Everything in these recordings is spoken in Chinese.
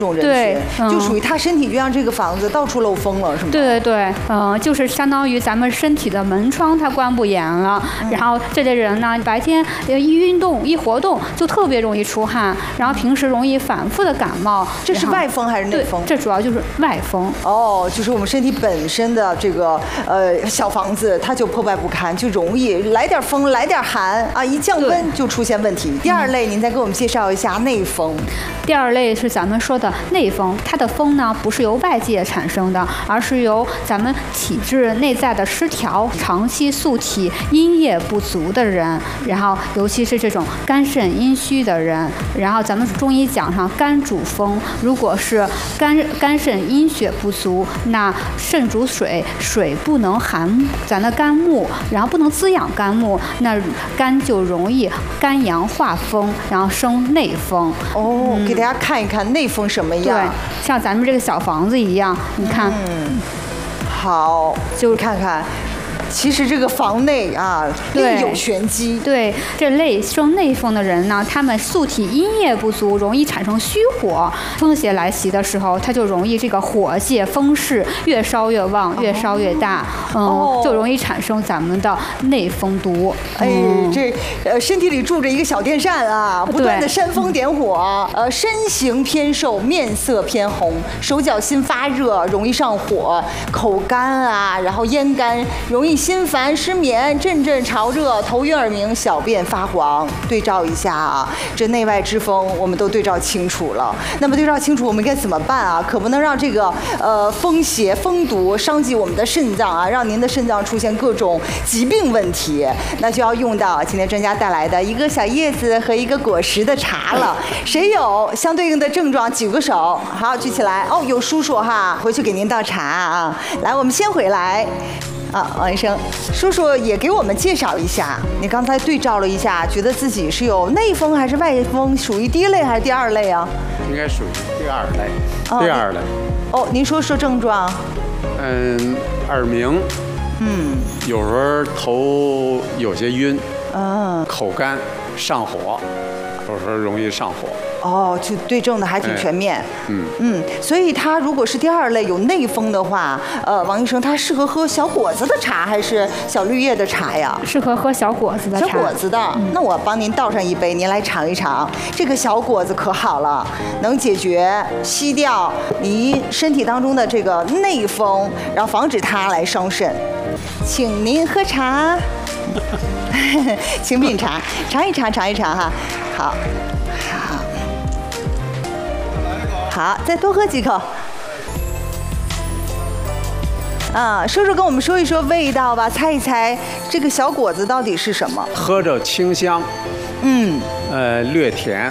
种人群，就属于他身体就像这个房子到处漏风了，是吗？ 对对对，就是相当于咱们身体的门窗它关不严了，然后这类人呢，白天一运动一活动就特别容易出汗，然后平时容易反复的感冒。 这是外风还是内风？ 这主要就是外风。 哦，就是我们身体本身的这个小房子，它就破败不堪，就容易来点风来点寒啊，一降温就出现问题。第二类，您再给我们介绍一下内风。 第二类是咱们说的内风，它的风呢不是由外界产生的，而是由咱们体质内在的失调，长期素体阴液不足的人，然后尤其是这种肝肾阴虚的人，然后咱们中医讲上肝主风，如果是肝肾阴血不足，那肾主水，水不能含咱的肝木，然后不能滋养肝木，那肝就容易肝阳化风，然后生内风。 哦，给大家看一看内风什么样。 对，像咱们这个小房子一样，你看。 好，就看看。其实这个房内啊，另有玄机。 对，这类生内风的人呢，他们素体阴液不足，容易产生虚火。风邪来袭的时候，他就容易这个火泄风势越烧越旺，越烧越大，就容易产生咱们的内风毒。 这身体里住着一个小电扇啊，不断的煽风点火。身形偏瘦，面色偏红，手脚心发热，容易上火，口干啊，然后咽干，容易心烦失眠，阵阵潮热，头晕耳鸣，小便发黄。对照一下啊，这内外之风我们都对照清楚了。那么对照清楚，我们该怎么办啊？可不能让这个风邪风毒伤及我们的肾脏啊，让您的肾脏出现各种疾病问题。那就要用到今天专家带来的一个小叶子和一个果实的茶了。谁有相对应的症状举个手。好，举起来。哦，有叔叔哈，回去给您倒茶啊。来，我们先回来。王医生，叔叔也给我们介绍一下。你刚才对照了一下，觉得自己是有内风还是外风？属于第一类还是第二类啊？ 应该属于第二类。第二类。 哦，您说症状？ 耳鸣。有时候头有些晕。口干，上火，有时候容易上火。 哦，就对症的还挺全面。所以他如果是第二类有内风的话，王医生，他适合喝小果子的茶还是小绿叶的茶呀？ 适合喝小果子的茶。 小果子的，那我帮您倒上一杯，您来尝一尝。这个小果子可好了，能解决吸掉您身体当中的这个内风，然后防止它来伤肾。请您喝茶。请品茶，尝一尝哈。好，再多喝几口。叔叔跟我们说一说味道吧，猜一猜这个小果子到底是什么？ 喝着清香，略甜，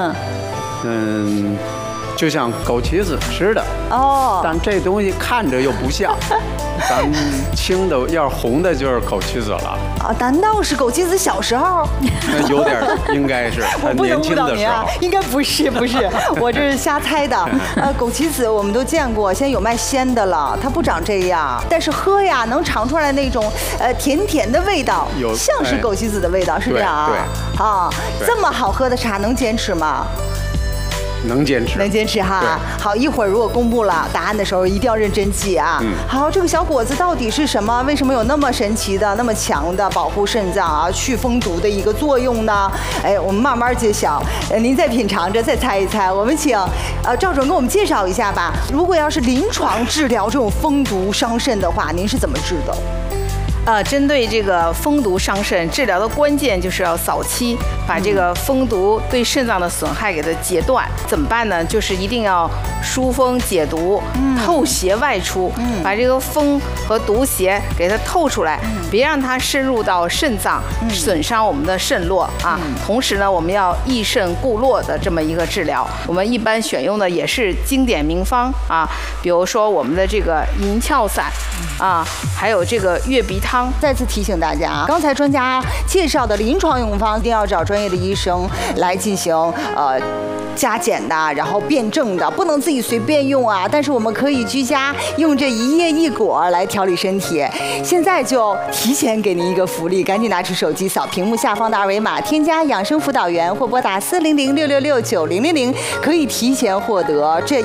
就像枸杞子似的。但这东西看着又不像。咱青的要是红的，就是枸杞子了。 难道是枸杞子小时候？ 有点，应该是他年轻的时候。 应该不是，我这是瞎猜的。枸杞子我们都见过，现在有卖鲜的了，它不长这样，但是喝呀能尝出来那种甜甜的味道，像是枸杞子的味道，是这样啊？ 对。 这么好喝的茶能坚持吗？ 能坚持哈。好，一会儿如果公布了答案的时候，一定要认真记啊。好，这个小果子到底是什么？为什么有那么神奇的、那么强的保护肾脏啊、去风毒的一个作用呢？我们慢慢揭晓。您再品尝着，再猜一猜。我们请赵准给我们介绍一下吧。如果要是临床治疗这种风毒伤肾的话，您是怎么治的？ 针对这个风毒伤肾，治疗的关键就是要早期把这个风毒对肾脏的损害给它截断。怎么办呢？就是一定要疏风解毒，透邪外出，把这个风和毒邪给它透出来，别让它深入到肾脏，损伤我们的肾络啊。同时呢，我们要益肾固络的这么一个治疗。我们一般选用的也是经典名方啊，比如说我们的这个银翘散啊，还有这个月鼻汤。 再次提醒大家，刚才专家介绍的临床用方一定要找专业的医生来进行加减的，然后辩证的，不能自己随便用啊。但是我们可以居家用这一叶一果来调理身体。现在就提前给您一个福利，赶紧拿出手机扫屏幕下方的二维码，添加养生辅导员或拨打400-666-9000，可以提前获得这